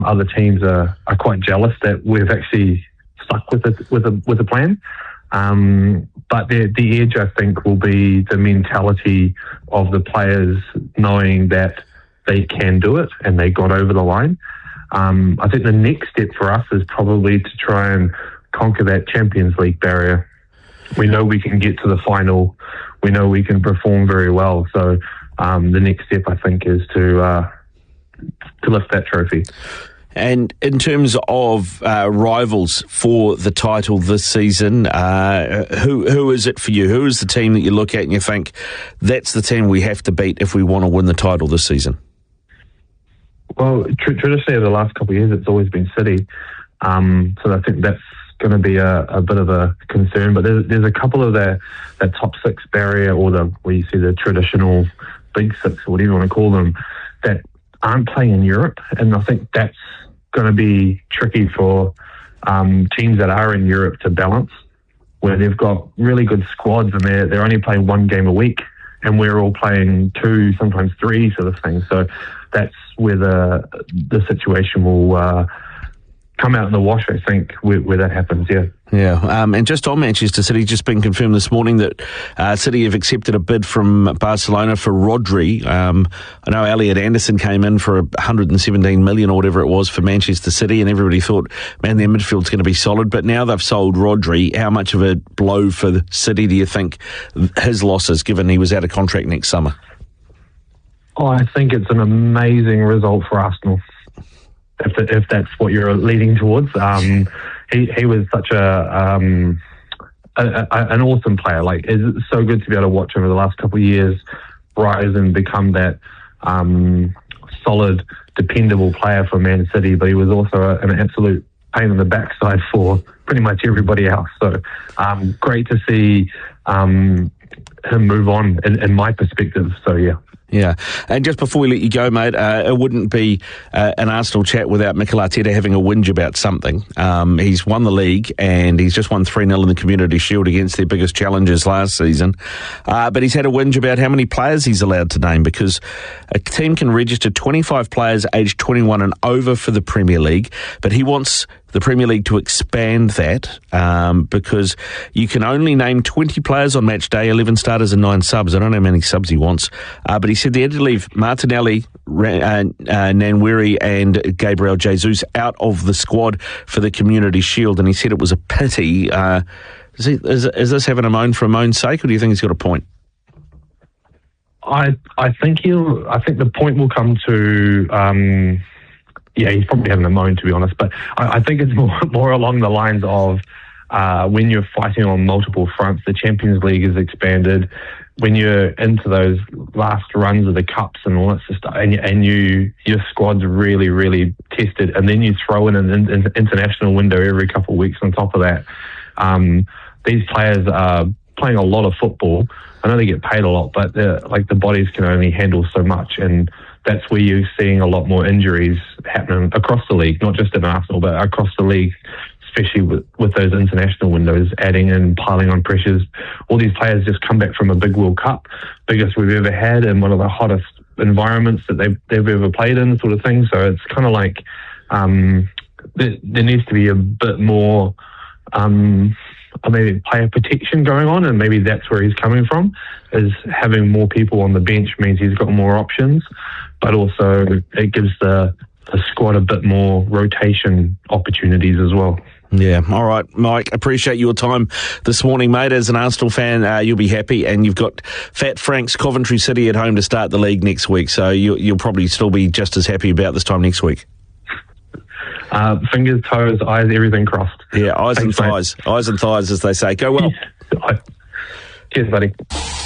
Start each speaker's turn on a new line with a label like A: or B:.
A: other teams are quite jealous that we've actually stuck with a plan. But the edge, I think, will be the mentality of the players knowing that they can do it and they got over the line. I think the next step for us is probably to try and conquer that Champions League barrier. We know we can get to the final. We know we can perform very well. So the next step, I think, is to lift that trophy.
B: And in terms of rivals for the title this season, who is it for you? Who is the team that you look at and you think, that's the team we have to beat if we want to win the title this season?
A: Well, traditionally over the last couple of years, it's always been City. So I think that's going to be a bit of a concern. But there's a couple of that top six barrier, or where you see the traditional big six, or whatever you want to call them, that aren't playing in Europe. And I think that's going to be tricky for teams that are in Europe to balance, where they've got really good squads and they're only playing one game a week, and we're all playing two, sometimes three sort of thing. So that's where the situation will come out in the wash, I think, where that happens, yeah.
B: Yeah, and just on Manchester City, just been confirmed this morning that City have accepted a bid from Barcelona for Rodri. I know Elliot Anderson came in for 117 million or whatever it was for Manchester City, and everybody thought, man, their midfield's going to be solid. But now they've sold Rodri. How much of a blow for City do you think his loss is, given he was out of contract next summer?
A: Oh, I think it's an amazing result for Arsenal, if that's what you're leading towards. He was such an awesome player. Like, it's so good to be able to watch over the last couple of years rise and become that solid, dependable player for Man City. But he was also an absolute pain in the backside for pretty much everybody else. So great to see him move on in my perspective. So yeah.
B: Yeah, and just before we let you go, mate, it wouldn't be an Arsenal chat without Mikel Arteta having a whinge about something. He's won the league, and he's just won 3-0 in the Community Shield against their biggest challengers last season. But he's had a whinge about how many players he's allowed to name, because a team can register 25 players aged 21 and over for the Premier League, but he wants the Premier League to expand that because you can only name 20 players on match day, 11 starters and 9 subs. I don't know how many subs he wants, but he said they had to leave Martinelli, Nwaneri and Gabriel Jesus out of the squad for the Community Shield, and he said it was a pity. Is this having a moan for a moan's sake, or do you think he's got a point?
A: I think the point will come to... yeah, he's probably having a moan, to be honest. But I think it's more along the lines of when you're fighting on multiple fronts, the Champions League is expanded. When you're into those last runs of the cups and all that sort of stuff, and your squad's really, really tested, and then you throw in an international window every couple of weeks on top of that. These players are playing a lot of football. I know they get paid a lot, but the bodies can only handle so much, and that's where you're seeing a lot more injuries happening across the league, not just in Arsenal, but across the league, especially with those international windows adding and piling on pressures. All these players just come back from a big World Cup, biggest we've ever had, and one of the hottest environments that they've ever played in, sort of thing. So it's kind of like there needs to be a bit more maybe player protection going on, and maybe that's where he's coming from, is having more people on the bench means he's got more options, but also it gives the squad a bit more rotation opportunities as well.
B: Yeah, all right, Mike, appreciate your time this morning, mate. As an Arsenal fan, you'll be happy, and you've got Fat Frank's Coventry City at home to start the league next week, so you'll probably still be just as happy about this time next week.
A: Fingers, toes, eyes, everything crossed.
B: Yeah, eyes and thighs. Eyes and thighs, as they say. Go well.
A: Cheers, buddy.